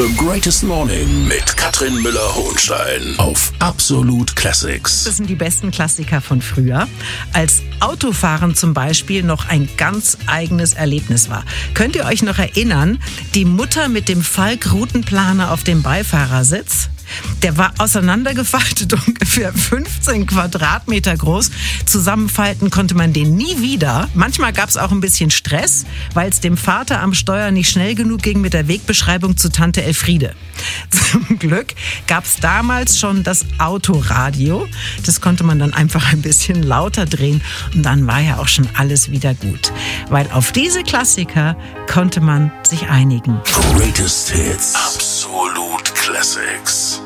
The Greatest Morning mit Katrin Müller-Hohenstein auf Absolut Classics. Das sind die besten Klassiker von früher. Als Autofahren zum Beispiel noch ein ganz eigenes Erlebnis war. Könnt ihr euch noch erinnern, die Mutter mit dem Falk-Routenplaner auf dem Beifahrersitz? Der war auseinandergefaltet, ungefähr 15 Quadratmeter groß. Zusammenfalten konnte man den nie wieder. Manchmal gab es auch ein bisschen Stress, weil es dem Vater am Steuer nicht schnell genug ging mit der Wegbeschreibung zu Tante Elfriede. Zum Glück gab es damals schon das Autoradio. Das konnte man dann einfach ein bisschen lauter drehen und dann war ja auch schon alles wieder gut. Weil auf diese Klassiker konnte man sich einigen. Greatest Hits. Absolut Classics.